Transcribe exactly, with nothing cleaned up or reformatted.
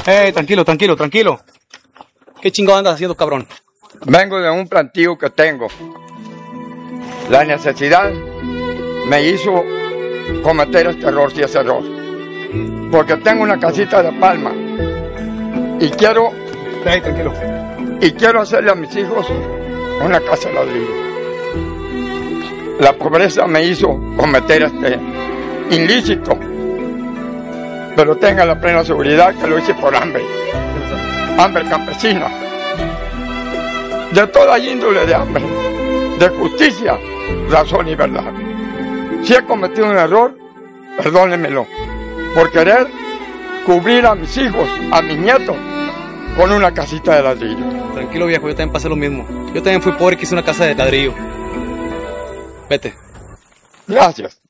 Eh, tranquilo, tranquilo, tranquilo. ¿Qué chingado andas haciendo, cabrón? Vengo de un plantío que tengo. La necesidad me hizo cometer este error, sí, ese error. Porque tengo una casita de palma y quiero, Eh, tranquilo. y quiero hacerle a mis hijos una casa de ladrillo. La pobreza me hizo cometer este ilícito, pero tenga la plena seguridad que lo hice por hambre, hambre campesina, de toda índole de hambre, de justicia, razón y verdad. Si he cometido un error, perdónemelo, por querer cubrir a mis hijos, a mis nietos, con una casita de ladrillo. Tranquilo, viejo, yo también pasé lo mismo. Yo también fui pobre y quise una casa de ladrillo. Vete. Gracias.